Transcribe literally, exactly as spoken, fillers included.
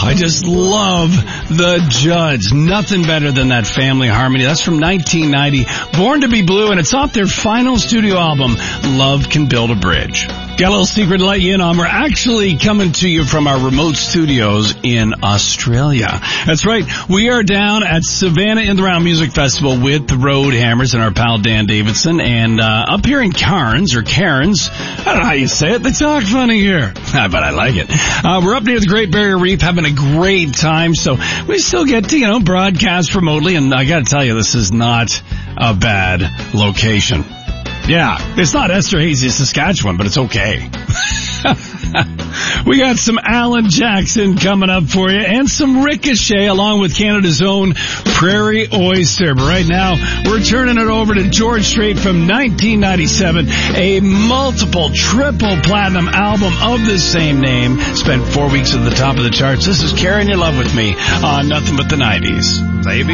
I just love The Judds. Nothing better than that family harmony. That's from nineteen ninety. Born to be Blue, and it's off their final studio album, Love Can Build a Bridge. Got a little secret to let you in on. We're actually coming to you from our remote studios in Australia. That's right. We are down at Savannah in the Round Music Festival with the Road Hammers and our pal Dan Davidson. And uh, up here in Cairns, or Cairns, I don't know how you say it. They talk funny here. But I like it. Uh, we're up near the Great Barrier Reef having a great time. So we still get to, you know, broadcast remotely. And I got to tell you, this is not a bad location. Yeah, it's not Esterhazy, Saskatchewan, but it's okay. We got some Alan Jackson coming up for you and some Ricochet along with Canada's own Prairie Oyster. But right now, we're turning it over to George Strait from nineteen ninety-seven, a multiple triple platinum album of the same name. Spent four weeks at the top of the charts. This is Carrying Your Love With Me on Nothing But the nineties. Baby.